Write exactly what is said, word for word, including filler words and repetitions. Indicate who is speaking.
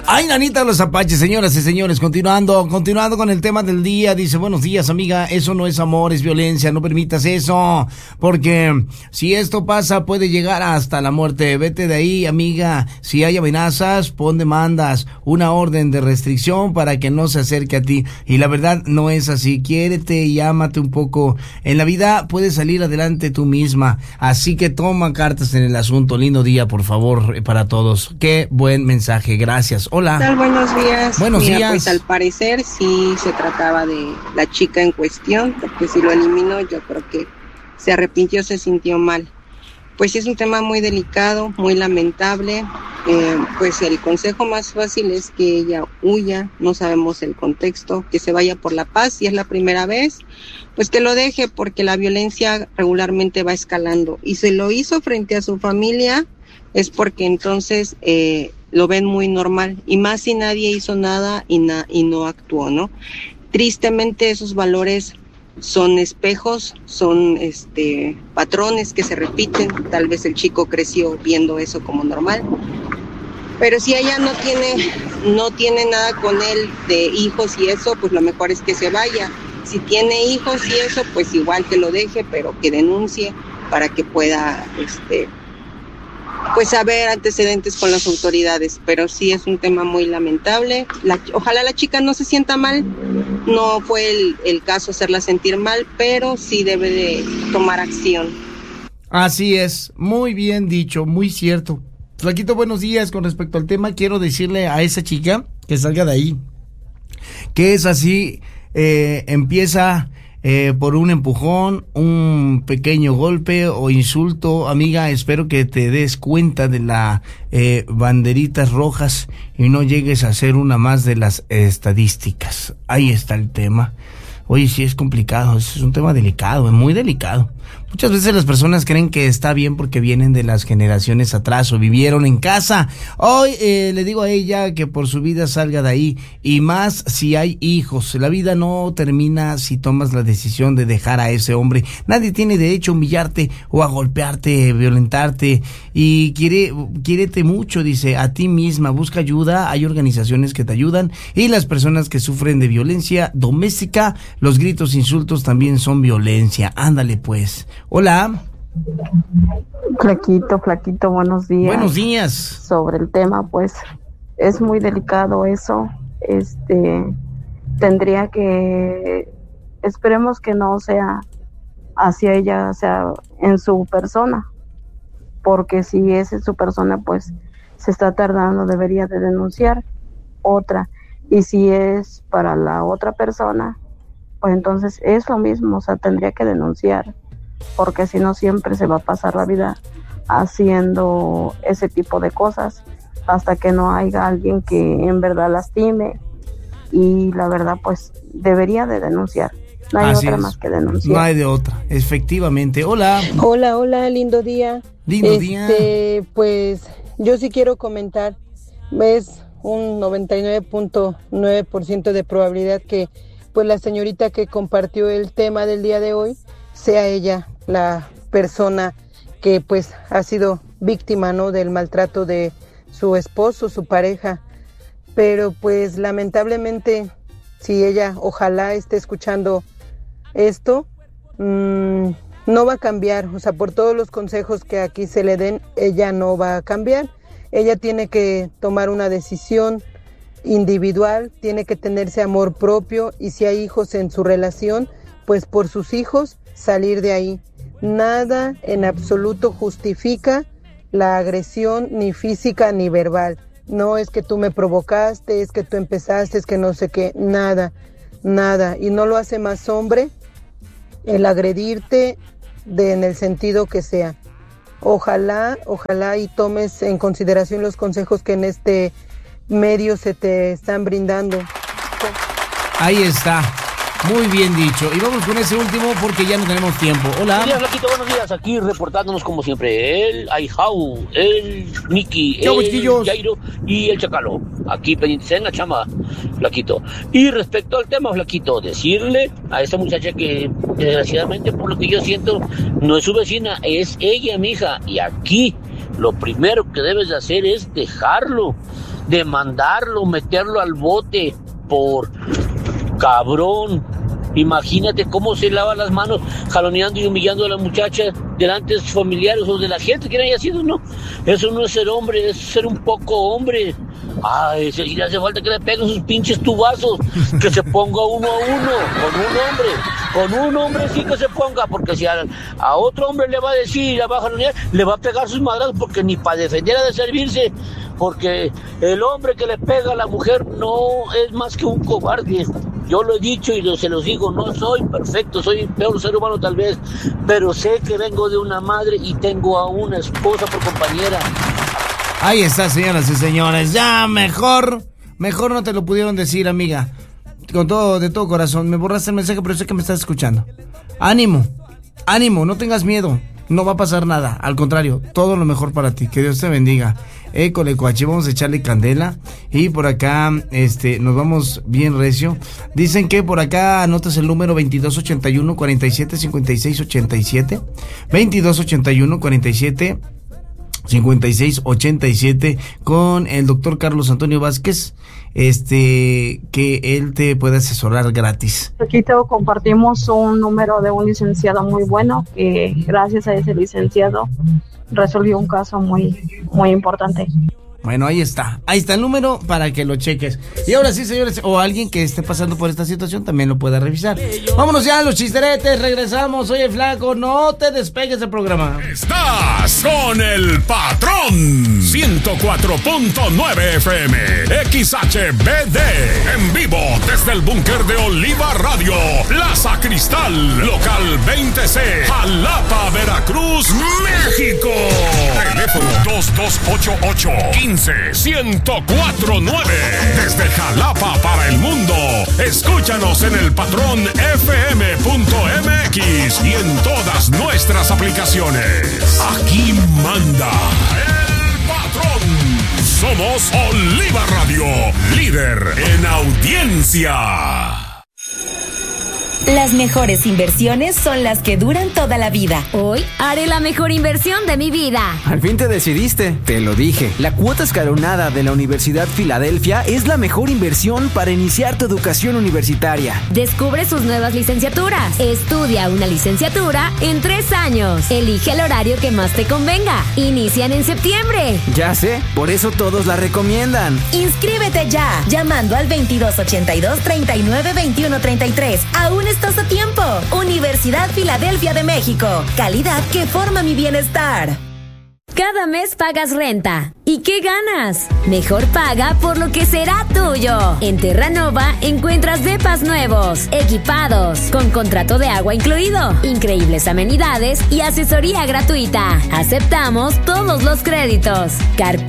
Speaker 1: Ay, nanita los apaches, señoras y señores, continuando, continuando con el tema del día, dice, buenos días, amiga, eso no es amor, es violencia, no permitas eso, porque si esto pasa puede llegar hasta la muerte, vete de ahí, amiga, si hay amenazas, pon demandas, una orden de restricción para que no se acerque a ti, y la verdad no es así, quiérete y ámate un poco, en la vida puedes salir adelante tú misma, así que toma cartas en el asunto, lindo día, por favor, para todos, qué buen mensaje, gracias. Hola.
Speaker 2: ¿Qué tal? Buenos días.
Speaker 1: Buenos
Speaker 2: Mira,
Speaker 1: días.
Speaker 2: Pues al parecer sí se trataba de la chica en cuestión, porque si lo eliminó yo creo que se arrepintió, se sintió mal. Pues sí es un tema muy delicado, muy lamentable. Eh, pues el consejo más fácil es que ella huya, no sabemos el contexto, que se vaya por la paz, si es la primera vez, pues que lo deje porque la violencia regularmente va escalando. Y si lo hizo frente a su familia es porque entonces eh, lo ven muy normal, y más si nadie hizo nada y, na- y no actuó, ¿no? Tristemente esos valores son espejos, son este patrones que se repiten, tal vez el chico creció viendo eso como normal, pero si ella no tiene, no tiene nada con él de hijos y eso, pues lo mejor es que se vaya. Si tiene hijos y eso, pues igual que lo deje, pero que denuncie para que pueda este pues haber antecedentes con las autoridades, pero sí es un tema muy lamentable. La, ojalá la chica no se sienta mal, no fue el, el caso hacerla sentir mal, pero sí debe de tomar acción.
Speaker 1: Así es, muy bien dicho, muy cierto. Flaquito, buenos días. Con respecto al tema, quiero decirle a esa chica que salga de ahí, que es así, eh, empieza eh, por un empujón, un pequeño golpe o insulto. Amiga, espero que te des cuenta de las eh, banderitas rojas y no llegues a ser una más de las estadísticas. Ahí está el tema. Oye, sí es complicado, es un tema delicado, es muy delicado. Muchas veces las personas creen que está bien porque vienen de las generaciones atrás o vivieron en casa. Hoy eh, le digo a ella que por su vida salga de ahí, y más si hay hijos. La vida no termina si tomas la decisión de dejar a ese hombre. Nadie tiene derecho a humillarte o a golpearte, violentarte. Y quiere, quiérete mucho, dice, a ti misma, busca ayuda. Hay organizaciones que te ayudan, y las personas que sufren de violencia doméstica, los gritos, insultos también son violencia. Ándale pues. Hola.
Speaker 3: Flaquito, flaquito, buenos días.
Speaker 1: Buenos días.
Speaker 3: Sobre el tema, pues, es muy delicado eso. Este, tendría que, esperemos que no sea hacia ella, sea en su persona, porque si es en su persona, pues, se está tardando, debería de denunciar. Otra, y si es para la otra persona, pues entonces es lo mismo, o sea, tendría que denunciar, porque si no siempre se va a pasar la vida haciendo ese tipo de cosas hasta que no haya alguien que en verdad lastime, y la verdad pues debería de denunciar. No hay
Speaker 1: Así
Speaker 3: otra
Speaker 1: es.
Speaker 3: más que denunciar.
Speaker 1: No hay de otra, efectivamente. Hola.
Speaker 4: Hola, hola, lindo día.
Speaker 1: Lindo
Speaker 4: este,
Speaker 1: día.
Speaker 4: Pues yo sí quiero comentar, es un noventa y nueve punto nueve por ciento de probabilidad que pues la señorita que compartió el tema del día de hoy sea ella la persona que pues ha sido víctima, ¿no?, del maltrato de su esposo, su pareja. Pero pues lamentablemente, si ella ojalá esté escuchando esto, mmm, no va a cambiar. O sea, por todos los consejos que aquí se le den, ella no va a cambiar. Ella tiene que tomar una decisión individual, tiene que tenerse amor propio, y si hay hijos en su relación, pues por sus hijos salir de ahí. Nada en absoluto justifica la agresión, ni física ni verbal. No es que tú me provocaste, es que tú empezaste, es que no sé qué, nada, nada. Y no lo hace más hombre el agredirte de, en el sentido que sea. Ojalá, ojalá y tomes en consideración los consejos que en este medio se te están brindando.
Speaker 1: Ahí está. Muy bien dicho. Y vamos con ese último porque ya no tenemos tiempo. Hola.
Speaker 5: Buenos días, Flaquito, buenos días. Aquí reportándonos como siempre. El Aijau, el Miki,
Speaker 1: Chau,
Speaker 5: el
Speaker 1: chiquillos.
Speaker 5: Jairo y el Chacalo. Aquí pendientes en la chama, Flaquito. Y respecto al tema, Flaquito, decirle a esa muchacha que desgraciadamente, por lo que yo siento, no es su vecina, es ella, mi hija. Y aquí lo primero que debes de hacer es dejarlo, demandarlo, meterlo al bote por cabrón. Imagínate cómo se lava las manos jaloneando y humillando a la muchacha delante de sus familiares o de la gente que haya sido, ¿no? Eso no es ser hombre, es ser un poco hombre. Ay, si le hace falta que le peguen sus pinches tubazos, que se ponga uno a uno, con un hombre, con un hombre sí que se ponga, porque si a, a otro hombre le va a decir, le va a jalonear, le va a pegar sus madrazos, porque ni para defender ha de servirse, porque el hombre que le pega a la mujer no es más que un cobarde. Yo lo he dicho y lo, se los digo, no soy perfecto, soy el peor ser humano tal vez, pero sé que vengo de una madre y tengo a una esposa por compañera.
Speaker 1: Ahí está, señoras y señores, ya mejor, mejor no te lo pudieron decir, amiga, con todo, de todo corazón. Me borraste el mensaje, pero sé que me estás escuchando. Ánimo, ánimo, no tengas miedo, no va a pasar nada, al contrario, todo lo mejor para ti, que Dios te bendiga. École, coache, vamos a echarle candela. Y por acá, este, nos vamos bien recio. Dicen que por acá anotas el número veintidós ochenta y uno cuarenta y siete cincuenta y seis ochenta y siete. veintidós ochenta y uno cuarenta y siete cincuenta y seis ochenta y siete con el doctor Carlos Antonio Vázquez, este, que él te puede asesorar gratis.
Speaker 3: Aquí te compartimos un número de un licenciado muy bueno, que gracias a ese licenciado resolvió un caso muy, muy importante.
Speaker 1: Bueno, ahí está, ahí está el número para que lo cheques. Y ahora sí, señores, o alguien que esté pasando por esta situación también lo pueda revisar. Vámonos ya a los chisteretes, regresamos. Oye, flaco, no te despegues del programa.
Speaker 6: Estás con el patrón. ciento cuatro punto nueve F M, X H B D, en vivo desde el búnker de Oliva Radio, Plaza Cristal, local veinte C, Jalapa, Veracruz, México. Teléfono dos dos ocho ocho, uno cinco uno cero cuatro nueve. Desde Jalapa para el mundo. Escúchanos en el patrón F M punto M X y en todas nuestras aplicaciones. Aquí manda el patrón. Somos Oliva Radio, líder en audiencia.
Speaker 7: Las mejores inversiones son las que duran toda la vida.
Speaker 8: Hoy haré la mejor inversión de mi vida.
Speaker 9: Al fin te decidiste, te lo dije. La cuota escalonada de la Universidad Filadelfia es la mejor inversión para iniciar tu educación universitaria.
Speaker 8: Descubre sus nuevas licenciaturas. Estudia una licenciatura en tres años. Elige el horario que más te convenga. Inician en septiembre.
Speaker 9: Ya sé, por eso todos la recomiendan.
Speaker 7: Inscríbete ya, llamando al veintidós ochenta y dos treinta y nueve veintiuno treinta y tres. Aún estás a tiempo. Universidad Filadelfia de México. Calidad que forma mi bienestar.
Speaker 8: Cada mes pagas renta. ¿Y qué ganas? Mejor paga por lo que será tuyo. En Terranova encuentras depas nuevos, equipados, con contrato de agua incluido, increíbles amenidades y asesoría gratuita. Aceptamos todos los créditos. Carpi